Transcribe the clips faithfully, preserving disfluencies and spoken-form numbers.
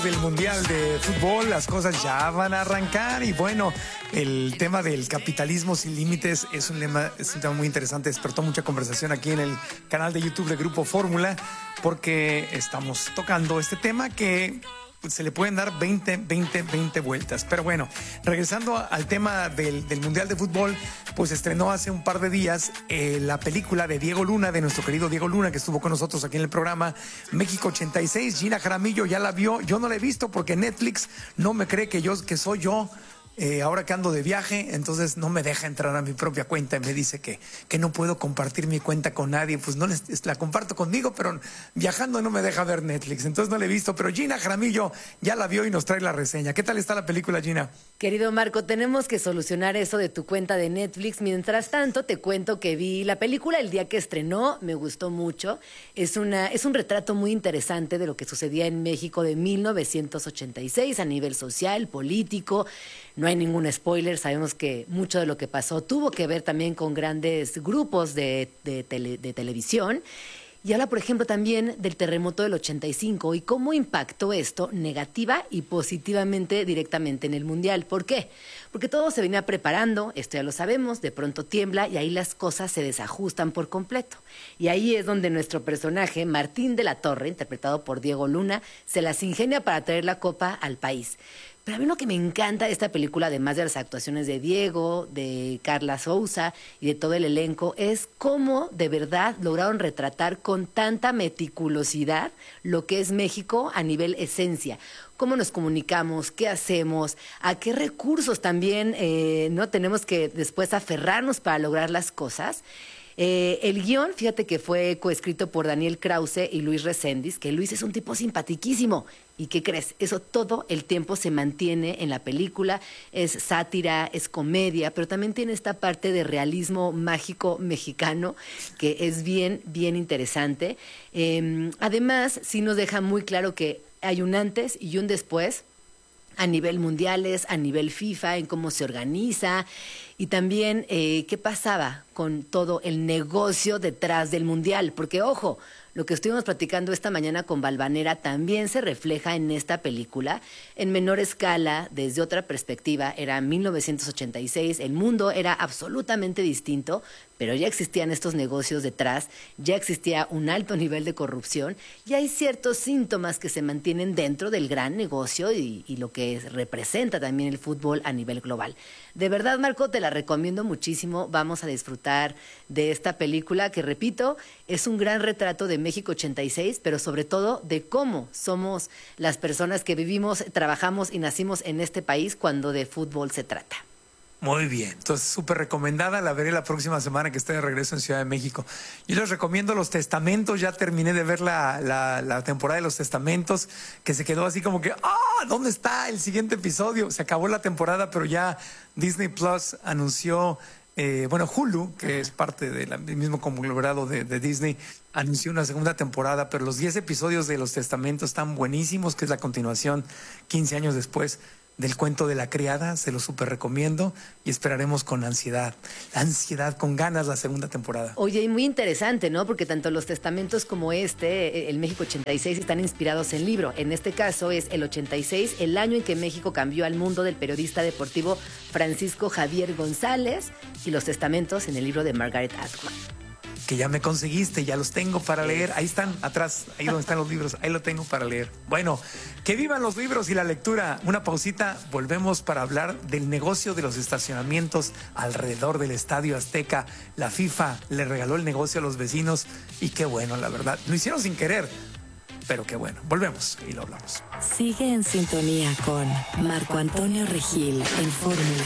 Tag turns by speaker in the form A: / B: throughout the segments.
A: Del Mundial de Fútbol, las cosas ya van a arrancar y bueno, el tema del capitalismo sin límites es un tema, es un tema muy interesante, despertó mucha conversación aquí en el canal de YouTube de Grupo Fórmula porque estamos tocando este tema que se le pueden dar veinte, veinte, veinte vueltas. Pero bueno, regresando al tema del, del Mundial de Fútbol, pues estrenó hace un par de días eh, la película de Diego Luna, de nuestro querido Diego Luna, que estuvo con nosotros aquí en el programa México ochenta y seis. Gina Jaramillo ya la vio, yo no la he visto porque Netflix no me cree que yo que soy yo. Eh, ahora que ando de viaje, entonces no me deja entrar a mi propia cuenta y me dice que, que no puedo compartir mi cuenta con nadie. Pues no les, la comparto conmigo, pero viajando no me deja ver Netflix, entonces no la he visto. Pero Gina Jaramillo ya la vio y nos trae la reseña. ¿Qué tal está la película, Gina?
B: Querido Marco, tenemos que solucionar eso de tu cuenta de Netflix. Mientras tanto, te cuento que vi la película el día que estrenó, me gustó mucho. Es, una, es un retrato muy interesante de lo que sucedía en México de mil novecientos ochenta y seis a nivel social, político. No hay ningún spoiler, sabemos que mucho de lo que pasó tuvo que ver también con grandes grupos de, de, tele, de televisión. Y habla, por ejemplo, también del terremoto del ochenta y cinco y cómo impactó esto negativa y positivamente directamente en el Mundial. ¿Por qué? Porque todo se venía preparando, esto ya lo sabemos, de pronto tiembla y ahí las cosas se desajustan por completo. Y ahí es donde nuestro personaje, Martín de la Torre, interpretado por Diego Luna, se las ingenia para traer la copa al país. Pero a mí lo que me encanta de esta película, además de las actuaciones de Diego, de Carla Souza y de todo el elenco, es cómo de verdad lograron retratar con tanta meticulosidad lo que es México a nivel esencia. Cómo nos comunicamos, qué hacemos, a qué recursos también eh, no tenemos que después aferrarnos para lograr las cosas. Eh, el guión, fíjate que fue coescrito por Daniel Krause y Luis Reséndiz, que Luis es un tipo simpatiquísimo. ¿Y qué crees? Eso todo el tiempo se mantiene en la película, es sátira, es comedia, pero también tiene esta parte de realismo mágico mexicano que es bien, bien interesante. Eh, además, sí nos deja muy claro que hay un antes y un después a nivel mundiales, a nivel FIFA, en cómo se organiza y también eh, qué pasaba con todo el negocio detrás del mundial. Porque, ojo, lo que estuvimos platicando esta mañana con Valvanera también se refleja en esta película, en menor escala, desde otra perspectiva. Era mil novecientos ochenta y seis, el mundo era absolutamente distinto, pero ya existían estos negocios detrás, ya existía un alto nivel de corrupción y hay ciertos síntomas que se mantienen dentro del gran negocio y, y lo que representa también el fútbol a nivel global. De verdad, Marco, te la recomiendo muchísimo. Vamos a disfrutar de esta película que, repito, es un gran retrato de México ochenta y seis, pero sobre todo de cómo somos las personas que vivimos, trabajamos y nacimos en este país cuando de fútbol se trata.
A: Muy bien, entonces súper recomendada, la veré la próxima semana que esté de regreso en Ciudad de México. Yo les recomiendo Los Testamentos, ya terminé de ver la, la, la temporada de Los Testamentos, que se quedó así como que, ¡ah! ¿Dónde está el siguiente episodio? Se acabó la temporada, pero ya Disney Plus anunció, eh, bueno, Hulu, que es parte del mismo conglomerado de, de Disney, anunció una segunda temporada, pero los diez episodios de Los Testamentos están buenísimos, que es la continuación quince años después del cuento de la criada. Se lo súper recomiendo y esperaremos con ansiedad, la ansiedad, con ganas la segunda temporada.
B: Oye, y muy interesante, ¿no? Porque tanto Los Testamentos como este, el México ochenta y seis, están inspirados en libro. En este caso es el ochenta y seis, el año en que México cambió al mundo, del periodista deportivo Francisco Javier González, y Los Testamentos en el libro de Margaret Atwood.
A: Que ya me conseguiste, ya los tengo para leer. Ahí están, atrás, ahí donde están los libros, ahí lo tengo para leer. Bueno, que vivan los libros y la lectura. Una pausita, volvemos para hablar del negocio de los estacionamientos alrededor del Estadio Azteca. La FIFA le regaló el negocio a los vecinos y qué bueno, la verdad. Lo hicieron sin querer, pero qué bueno. Volvemos y lo hablamos.
C: Sigue en sintonía con Marco Antonio Regil en Fórmula.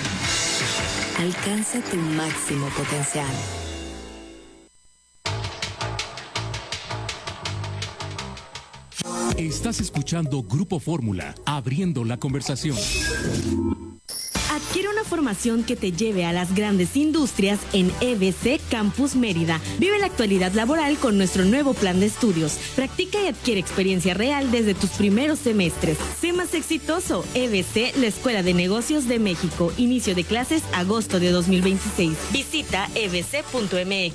C: Alcanza tu máximo potencial.
D: Estás escuchando Grupo Fórmula, abriendo la conversación.
E: Adquiere una formación que te lleve a las grandes industrias en E B C Campus Mérida. Vive la actualidad laboral con nuestro nuevo plan de estudios. Practica y adquiere experiencia real desde tus primeros semestres. Sé más exitoso. E B C, la Escuela de Negocios de México. Inicio de clases agosto de dos mil veintiséis. Visita e b c punto m x.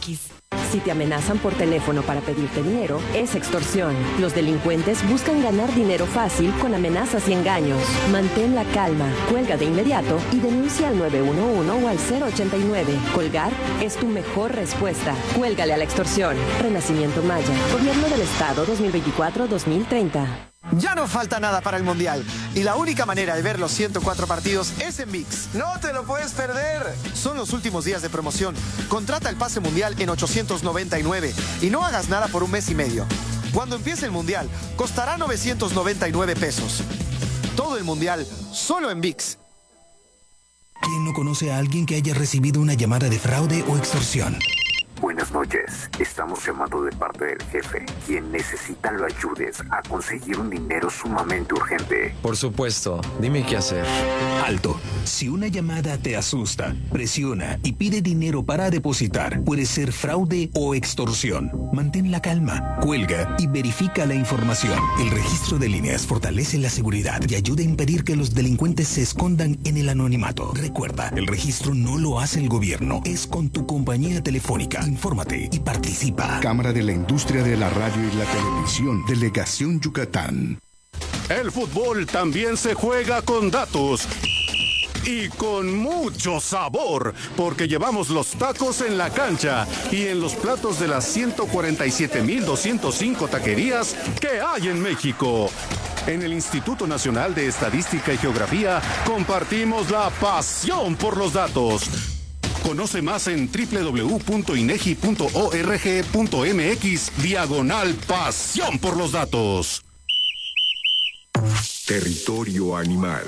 F: Si te amenazan por teléfono para pedirte dinero, es extorsión. Los delincuentes buscan ganar dinero fácil con amenazas y engaños. Mantén la calma, cuelga de inmediato y denuncia al nueve uno uno o al cero ochenta y nueve. Colgar es tu mejor respuesta. Cuélgale a la extorsión. Renacimiento Maya. Gobierno del Estado dos mil veinticuatro a dos mil treinta.
G: Ya no falta nada para el Mundial y la única manera de ver los ciento cuatro partidos es en ViX.
A: No te lo puedes perder.
G: Son los últimos días de promoción. Contrata el pase mundial en ochocientos noventa y nueve y no hagas nada por un mes y medio. Cuando empiece el Mundial, costará novecientos noventa y nueve pesos. Todo el Mundial, solo en ViX.
H: ¿Quién no conoce a alguien que haya recibido una llamada de fraude o extorsión?
I: Buenas noches, estamos llamando de parte del jefe, quien necesita lo ayudes a conseguir un dinero sumamente urgente.
J: Por supuesto, dime qué hacer.
H: Alto, si una llamada te asusta, presiona y pide dinero para depositar, puede ser fraude o extorsión. Mantén la calma, cuelga y verifica la información. El registro de líneas fortalece la seguridad y ayuda a impedir que los delincuentes se escondan en el anonimato. Recuerda, el registro no lo hace el gobierno, es con tu compañía telefónica. Infórmate y participa.
K: Cámara de la Industria de la Radio y la Televisión, Delegación Yucatán.
L: El fútbol también se juega con datos. Y con mucho sabor, porque llevamos los tacos en la cancha y en los platos de las ciento cuarenta y siete mil doscientos cinco taquerías que hay en México. En el Instituto Nacional de Estadística y Geografía compartimos la pasión por los datos. Conoce más en doble u doble u doble u punto inegi punto org punto mx diagonal pasión por los datos.
K: Territorio animal.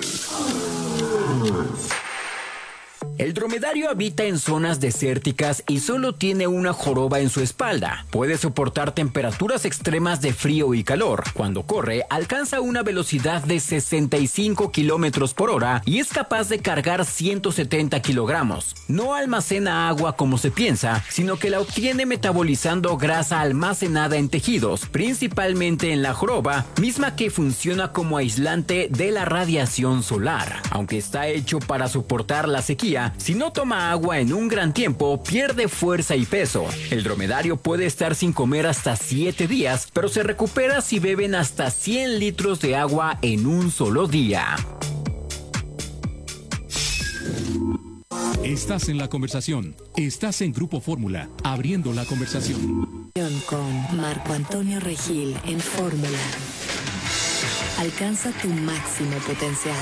M: El dromedario habita en zonas desérticas y solo tiene una joroba en su espalda. Puede soportar temperaturas extremas de frío y calor. Cuando corre, alcanza una velocidad de sesenta y cinco kilómetros por hora y es capaz de cargar ciento setenta kilogramos. No almacena agua como se piensa, sino que la obtiene metabolizando grasa almacenada en tejidos, principalmente en la joroba, misma que funciona como aislante de la radiación solar. Aunque está hecho para soportar la sequía, si no toma agua en un gran tiempo, pierde fuerza y peso. El dromedario puede estar sin comer hasta siete días, pero se recupera si beben hasta cien litros de agua en un solo día.
D: Estás en la conversación. Estás en Grupo Fórmula, abriendo la conversación.
C: Con Marco Antonio Regil en Fórmula. Alcanza tu máximo potencial.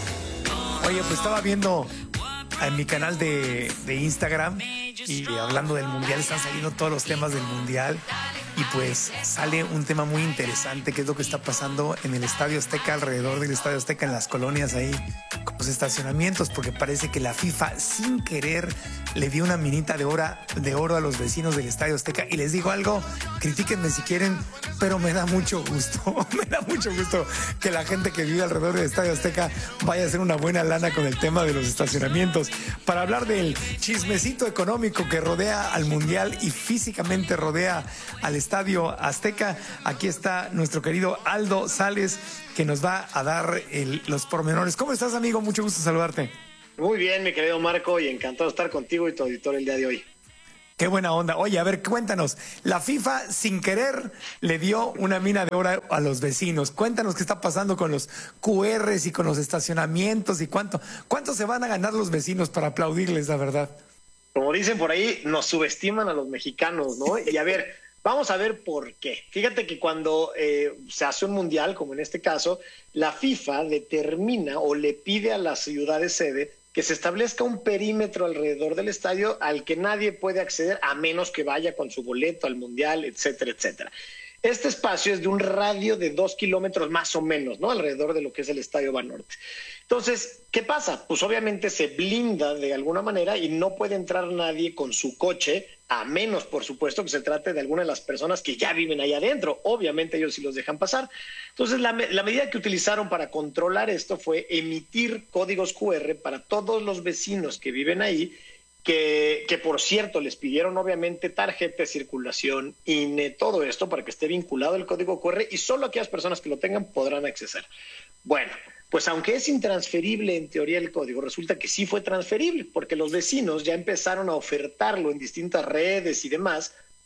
A: Oye, pues estaba viendo en mi canal de, de Instagram y hablando del Mundial, están saliendo todos los temas del Mundial y pues sale un tema muy interesante que es lo que está pasando en el Estadio Azteca, alrededor del Estadio Azteca, en las colonias ahí, con los estacionamientos, porque parece que la FIFA sin querer le dio una minita de oro, de oro a los vecinos del Estadio Azteca. Y les digo algo, critíquenme si quieren, pero me da mucho gusto, me da mucho gusto que la gente que vive alrededor del Estadio Azteca vaya a hacer una buena lana con el tema de los estacionamientos. Para hablar del chismecito económico que rodea al Mundial y físicamente rodea al Estadio Azteca, aquí está nuestro querido Aldo Sales, que nos va a dar el, los pormenores. ¿Cómo estás, amigo? Mucho gusto saludarte.
N: Muy bien, mi querido Marco, y encantado de estar contigo y tu auditorio el día de hoy.
A: Qué buena onda. Oye, a ver, cuéntanos. La FIFA, sin querer, le dio una mina de oro a los vecinos. Cuéntanos qué está pasando con los cu erres y con los estacionamientos y cuánto, cuánto se van a ganar los vecinos para aplaudirles, la verdad.
N: Como dicen por ahí, nos subestiman a los mexicanos, ¿no? Y a ver, vamos a ver por qué. Fíjate que cuando eh, se hace un mundial, como en este caso, la FIFA determina o le pide a las ciudades sede que se establezca un perímetro alrededor del estadio al que nadie puede acceder a menos que vaya con su boleto al mundial, etcétera, etcétera. Este espacio es de un radio de dos kilómetros más o menos, ¿no? Alrededor de lo que es el Estadio Banorte. Entonces, ¿qué pasa? Pues obviamente se blinda de alguna manera y no puede entrar nadie con su coche, a menos, por supuesto, que se trate de alguna de las personas que ya viven ahí adentro. Obviamente ellos sí los dejan pasar. Entonces, la, la medida que utilizaron para controlar esto fue emitir códigos cu erre para todos los vecinos que viven ahí, que, que por cierto les pidieron obviamente tarjeta de circulación, I N E, todo esto para que esté vinculado el código cu erre y solo aquellas personas que lo tengan podrán acceder. Bueno, pues aunque es intransferible en teoría el código, resulta que sí fue transferible porque los vecinos ya empezaron a ofertarlo en distintas redes y demás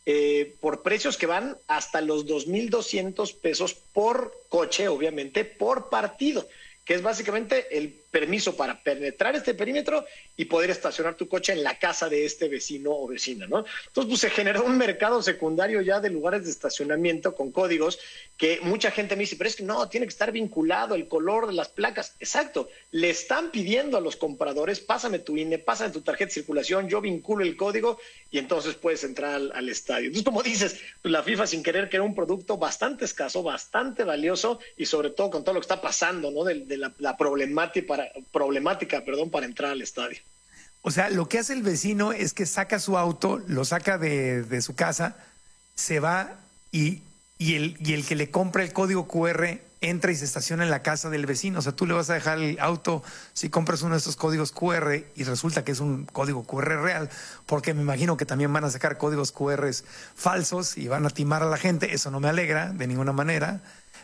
N: eh, por precios que van hasta los dos mil doscientos pesos por coche, obviamente, por partido, que es básicamente el permiso para penetrar este perímetro y poder estacionar tu coche en la casa de este vecino o vecina, ¿no? Entonces, pues se generó un mercado secundario ya de lugares de estacionamiento con códigos que mucha gente me dice, pero es que no, tiene que estar vinculado el color de las placas. Exacto, le están pidiendo a los compradores, pásame tu I N E, pásame tu tarjeta de circulación, yo vinculo el código y entonces puedes entrar al, al estadio. Entonces, como dices, pues la FIFA sin querer que era un producto bastante escaso, bastante valioso y sobre todo con todo lo que está pasando, ¿no? De, de la, la problemática para problemática, perdón, para entrar al estadio.
A: O sea, lo que hace el vecino es que saca su auto, lo saca de, de su casa, se va y, y, el, y el que le compra el código cu erre entra y se estaciona en la casa del vecino. O sea, tú le vas a dejar el auto si compras uno de estos códigos cu erre y resulta que es un código cu erre real, porque me imagino que también van a sacar códigos cu erres falsos y van a timar a la gente. Eso no me alegra de ninguna manera.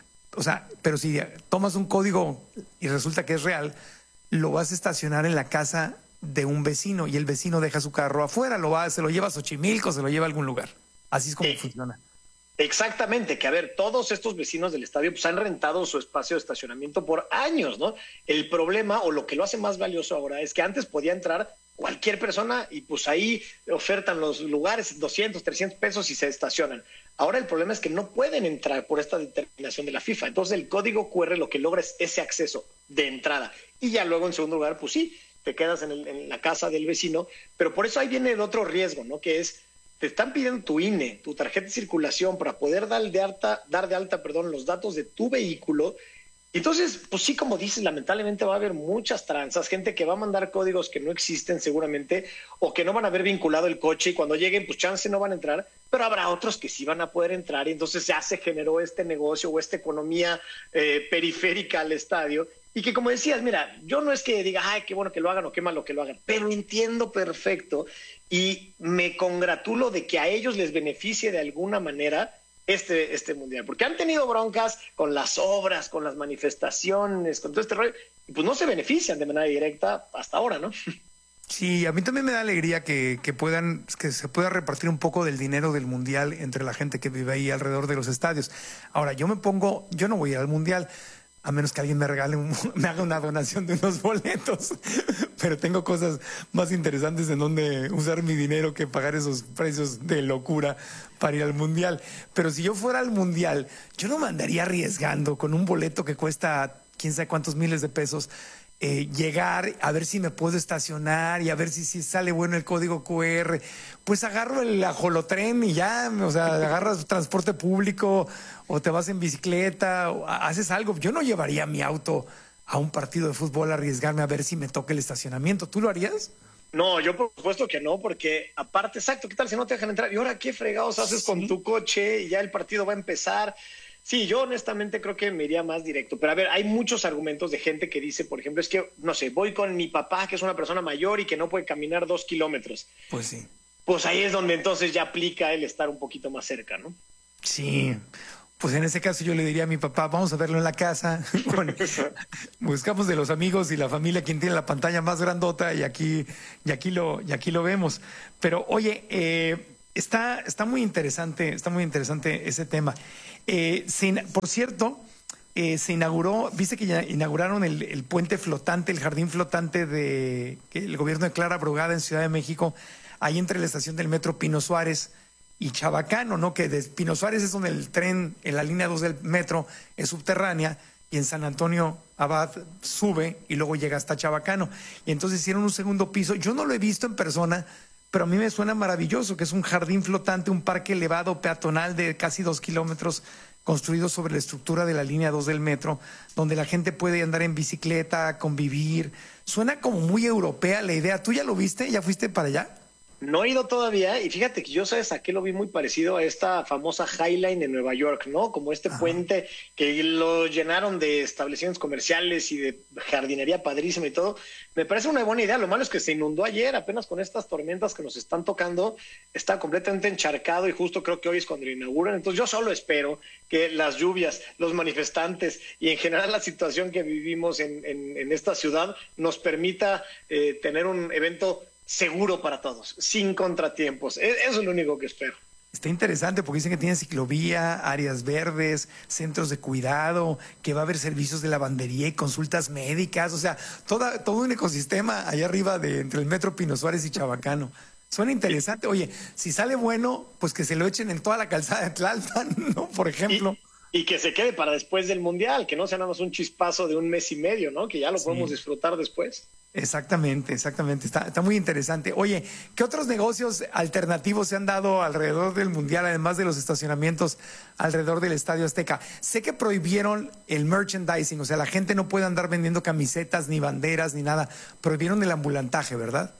A: O sea, pero si tomas un código y resulta que es real, lo vas a estacionar en la casa de un vecino y el vecino deja su carro afuera, lo va, se lo lleva a Xochimilco, se lo lleva a algún lugar. Así es como
N: sí.
A: funciona.
N: Exactamente, que a ver, todos estos vecinos del estadio pues han rentado su espacio de estacionamiento por años, ¿no? El problema o lo que lo hace más valioso ahora es que antes podía entrar cualquier persona y pues ahí ofertan los lugares doscientos, trescientos pesos y se estacionan. Ahora el problema es que no pueden entrar por esta determinación de la FIFA. Entonces el código cu erre lo que logra es ese acceso de entrada. Y ya luego en segundo lugar, pues sí, te quedas en, el, en la casa del vecino. Pero por eso ahí viene el otro riesgo, ¿no? Que es, te están pidiendo tu I N E, tu tarjeta de circulación para poder dar de alta, dar de alta, perdón, los datos de tu vehículo. Entonces, pues sí, como dices, lamentablemente va a haber muchas tranzas, gente que va a mandar códigos que no existen seguramente o que no van a haber vinculado el coche y cuando lleguen, pues chance no van a entrar, pero habrá otros que sí van a poder entrar y entonces ya se generó este negocio o esta economía eh, periférica al estadio y que como decías, mira, yo no es que diga, ay, qué bueno que lo hagan o qué malo que lo hagan, pero entiendo perfecto y me congratulo de que a ellos les beneficie de alguna manera Este, este mundial, porque han tenido broncas con las obras, con las manifestaciones, con todo este rollo, y pues no se benefician de manera directa hasta ahora, ¿no?
A: Sí, a mí también me da alegría que, que puedan, que se pueda repartir un poco del dinero del mundial entre la gente que vive ahí alrededor de los estadios. Ahora, yo me pongo, yo no voy a ir al mundial, a menos que alguien me regale, un, me haga una donación de unos boletos, pero tengo cosas más interesantes en donde usar mi dinero que pagar esos precios de locura para ir al mundial. Pero si yo fuera al mundial, yo no me andaría arriesgando con un boleto que cuesta quién sabe cuántos miles de pesos, eh, llegar a ver si me puedo estacionar y a ver si, si sale bueno el código cu erre. Pues agarro el ajolotren y ya, o sea, agarras transporte público o te vas en bicicleta o haces algo. Yo no llevaría mi auto a un partido de fútbol a arriesgarme a ver si me toca el estacionamiento. ¿Tú lo harías?
N: No, yo por supuesto que no, porque aparte, exacto, ¿qué tal si no te dejan entrar? ¿Y ahora qué fregados haces sí. con tu coche y ya el partido va a empezar? Sí, yo honestamente creo que me iría más directo. Pero a ver, hay muchos argumentos de gente que dice, por ejemplo, es que, no sé, voy con mi papá, que es una persona mayor y que no puede caminar dos kilómetros.
A: Pues sí.
N: Pues ahí es donde entonces ya aplica el estar un poquito más cerca, ¿no?
A: Sí. Pues en ese caso yo le diría a mi papá, vamos a verlo en la casa. Bueno, buscamos de los amigos y la familia quien tiene la pantalla más grandota y aquí, y aquí, lo, y aquí lo vemos. Pero oye, eh, está, está muy interesante, está muy interesante ese tema. Eh, se, por cierto, eh, se inauguró, viste que ya inauguraron el, el puente flotante, el jardín flotante de que el gobierno de Clara Brugada en Ciudad de México, ahí entre la estación del metro Pino Suárez y Chabacano, ¿no? Que de Pino Suárez es donde el tren en la línea dos del metro es subterránea y en San Antonio Abad sube y luego llega hasta Chabacano. Y entonces hicieron un segundo piso. Yo no lo he visto en persona, pero a mí me suena maravilloso, que es un jardín flotante, un parque elevado peatonal de casi dos kilómetros construido sobre la estructura de la línea dos del metro, donde la gente puede andar en bicicleta, convivir. Suena como muy europea la idea. ¿Tú ya lo viste? ¿Ya fuiste para allá?
N: No he ido todavía y fíjate que yo, ¿sabes a qué lo vi muy parecido? A esta famosa High Line en Nueva York, ¿no? Como este Ajá. puente que lo llenaron de establecimientos comerciales y de jardinería padrísima y todo. Me parece una buena idea. Lo malo es que se inundó ayer, apenas con estas tormentas que nos están tocando. Está completamente encharcado y justo creo que hoy es cuando lo inauguran. Entonces yo solo espero que las lluvias, los manifestantes y en general la situación que vivimos en, en, en esta ciudad nos permita eh, tener un evento seguro para todos, sin contratiempos. Eso es lo único que espero.
A: Está interesante porque dicen que tiene ciclovía, áreas verdes, centros de cuidado, que va a haber servicios de lavandería y consultas médicas, o sea, toda, todo un ecosistema allá arriba de entre el Metro Pino Suárez y Chabacano. Suena interesante. Oye, si sale bueno, pues que se lo echen en toda la calzada de Tlalpan, ¿no? Por ejemplo.
N: Y, y que se quede para después del Mundial, que no sea nada más un chispazo de un mes y medio, ¿no? Que ya lo sí. podemos disfrutar después.
A: Exactamente, exactamente. Está, está muy interesante. Oye, ¿qué otros negocios alternativos se han dado alrededor del Mundial, además de los estacionamientos alrededor del Estadio Azteca? Sé que prohibieron el merchandising, o sea, la gente no puede andar vendiendo camisetas, ni banderas, ni nada. Prohibieron el ambulantaje, ¿verdad?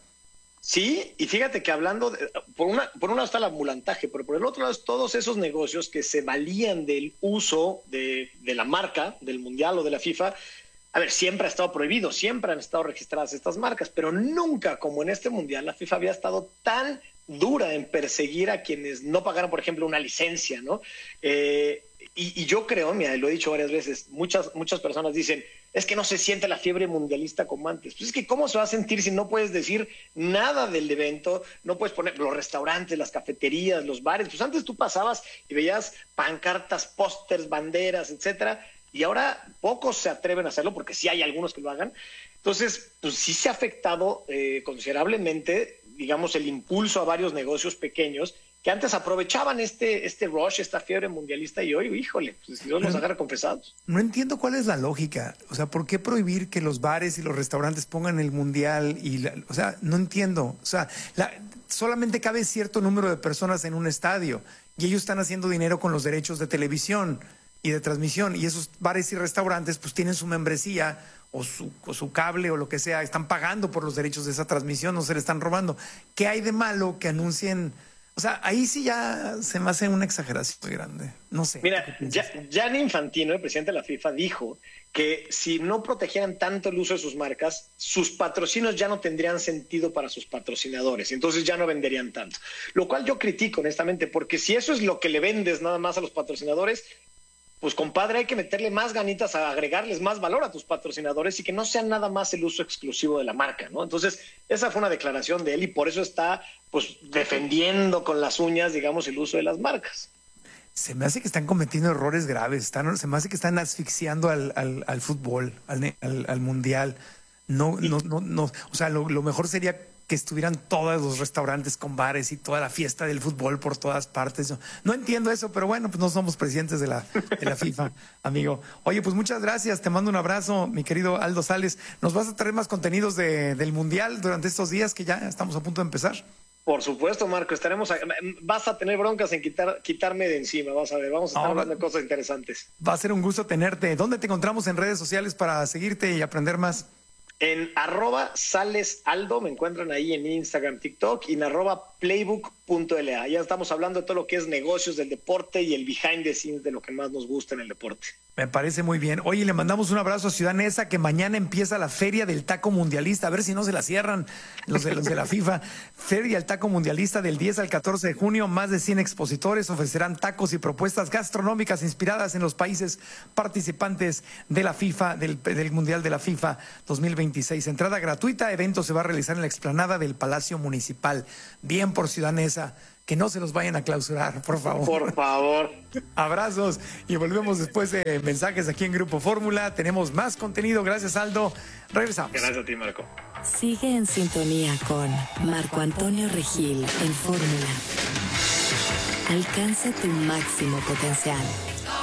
N: Sí, y fíjate que hablando, de, por, una, por un lado está el ambulantaje, pero por el otro lado es todos esos negocios que se valían del uso de, de la marca, del Mundial o de la FIFA. A ver, siempre ha estado prohibido, siempre han estado registradas estas marcas, pero nunca como en este Mundial la FIFA había estado tan dura en perseguir a quienes no pagaran, por ejemplo, una licencia, ¿no? Eh, y, y yo creo, mira, lo he dicho varias veces, muchas, muchas personas dicen, es que no se siente la fiebre mundialista como antes. Pues es que ¿cómo se va a sentir si no puedes decir nada del evento? No puedes poner los restaurantes, las cafeterías, los bares. Pues antes tú pasabas y veías pancartas, pósters, banderas, etcétera. Y ahora pocos se atreven a hacerlo porque sí hay algunos que lo hagan. Entonces, pues sí se ha afectado eh, considerablemente, digamos, el impulso a varios negocios pequeños que antes aprovechaban este, este rush, esta fiebre mundialista, y hoy, híjole, pues Dios los agarra confesados.
A: No entiendo cuál es la lógica. O sea, ¿por qué prohibir que los bares y los restaurantes pongan el Mundial? Y la, o sea, no entiendo. O sea, la, solamente cabe cierto número de personas en un estadio y ellos están haciendo dinero con los derechos de televisión y de transmisión, y esos bares y restaurantes pues tienen su membresía o su, o su cable o lo que sea, están pagando por los derechos de esa transmisión, no se le están robando. ¿Qué hay de malo que anuncien? O sea, ahí sí ya se me hace una exageración muy grande. No sé.
N: Mira, Gianni Infantino, el presidente de la FIFA, dijo que si no protegieran tanto el uso de sus marcas, sus patrocinios ya no tendrían sentido para sus patrocinadores, entonces ya no venderían tanto. Lo cual yo critico, honestamente, porque si eso es lo que le vendes nada más a los patrocinadores, pues compadre, hay que meterle más ganitas a agregarles más valor a tus patrocinadores y que no sea nada más el uso exclusivo de la marca, ¿no? Entonces, esa fue una declaración de él y por eso está, pues, defendiendo con las uñas, digamos, el uso de las marcas.
A: Se me hace que están cometiendo errores graves, están, se me hace que están asfixiando al, al, al fútbol, al, al, al mundial. No, no, no, no, o sea, lo, lo mejor sería que estuvieran todos los restaurantes con bares y toda la fiesta del fútbol por todas partes. No entiendo eso, pero bueno, pues no somos presidentes de la, de la FIFA, amigo. Oye, pues muchas gracias, te mando un abrazo, mi querido Aldo Sales. ¿Nos vas a traer más contenidos de, del Mundial durante estos días que ya estamos a punto de empezar?
N: Por supuesto, Marco, estaremos. A, vas a tener broncas en quitar, quitarme de encima, vas a ver, vamos a estar no, hablando de cosas interesantes.
A: Va a ser un gusto tenerte. ¿Dónde te encontramos en redes sociales para seguirte y aprender más?
N: En arroba Sales Aldo, me encuentran ahí en Instagram, TikTok, y en arroba playbook punto l a. Ya estamos hablando de todo lo que es negocios del deporte y el behind the scenes de lo que más nos gusta en el deporte.
A: Me parece muy bien. Oye, le mandamos un abrazo a Ciudad Neza, que mañana empieza la Feria del Taco Mundialista. A ver si no se la cierran los de, los de la FIFA. Feria del Taco Mundialista del diez al catorce de junio. Más de cien expositores ofrecerán tacos y propuestas gastronómicas inspiradas en los países participantes de la FIFA, del, del Mundial de la FIFA dos mil veintiséis. Entrada gratuita. Evento se va a realizar en la explanada del Palacio Municipal. Bien por Ciudad Neza. Que no se los vayan a clausurar, por favor.
N: Por favor.
A: Abrazos y volvemos después de mensajes aquí en Grupo Fórmula. Tenemos más contenido. Gracias, Aldo. Regresamos.
N: Gracias a ti, Marco.
C: Sigue en sintonía con Marco Antonio Regil en Fórmula. Alcanza tu máximo potencial.